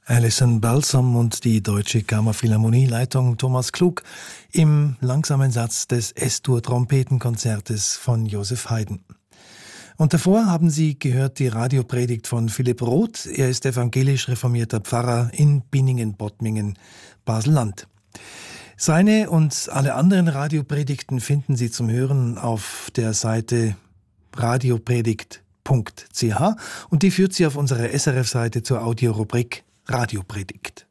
Alison Balsom und die Deutsche Kammerphilharmonieleitung Thomas Klug im langsamen Satz des S-Dur-Trompetenkonzertes von Joseph Haydn. Und davor haben Sie gehört die Radiopredigt von Philipp Roth. Er ist evangelisch reformierter Pfarrer in Binningen-Bottmingen, Basel-Land. Seine und alle anderen Radiopredigten finden Sie zum Hören auf der Seite radiopredigt.ch und die führt Sie auf unsere SRF-Seite zur Audiorubrik Radiopredigt.